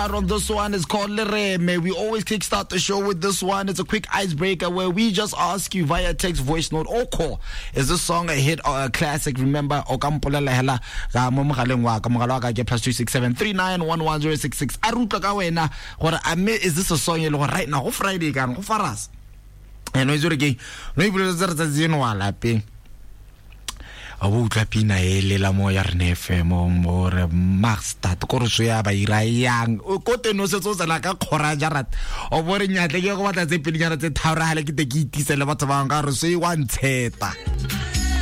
start on this one. It's called Lereme. We always kickstart the show with this one. It's a quick icebreaker where we just ask you via text, voice note, or call. Is this song a hit or a classic? Remember, Okampola Hela, Momokalengwa, Kamalaga, +267 3911 Aruka Kawena. What I mean is this a song you right now? Friday, can for us. And we do again. No, we Abuka pina la moya renefe more master korso ya ba ira yang o kote no se tsosa la ka khora jarat o bore nyatle ke go batla tse pele nyana tse thaura hale ke te ke itisele batho ba nga re se wa ntsheta